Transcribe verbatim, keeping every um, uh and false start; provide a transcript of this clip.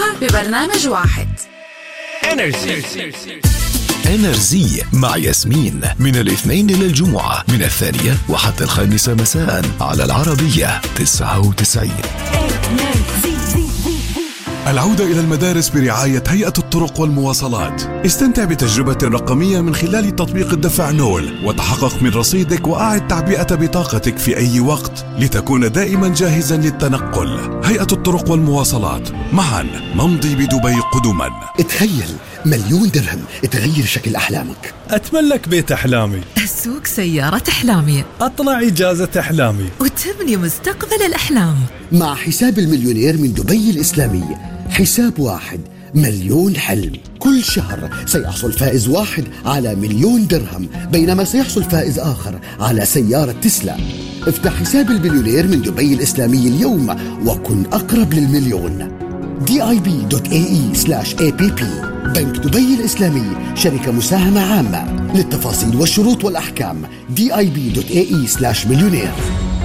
ببرنامج واحد. انرجي انرجي مع ياسمين من الاثنين إلى الجمعة من الثانية وحتى الخامسة مساء على العربية تسعة وتسعين. العودة إلى المدارس برعاية هيئة الطرق والمواصلات. استمتع بتجربة رقمية من خلال تطبيق الدفع نول، وتحقق من رصيدك وأعد تعبئة بطاقتك في أي وقت لتكون دائما جاهزا للتنقل. هيئة الطرق والمواصلات، معا نمضي بدبي قدما. تخيل مليون درهم تغير شكل أحلامك. أتملك بيت أحلامي، أسوق سيارة أحلامي، أطلع إجازة أحلامي، وتبني مستقبل الأحلام. مع حساب المليونير من دبي الإسلامي، حساب واحد مليون حلم. كل شهر سيحصل فائز واحد على مليون درهم، بينما سيحصل فائز آخر على سيارة تسلا. افتح حساب المليونير من دبي الإسلامي اليوم وكن أقرب للمليون. دي آي بي دوت إيه إي سلاش إيه بي بي. بنك دبي الإسلامي، شركة مساهمة عامة. للتفاصيل والشروط والأحكام دي آي بي دوت إيه إي سلاش مليونير.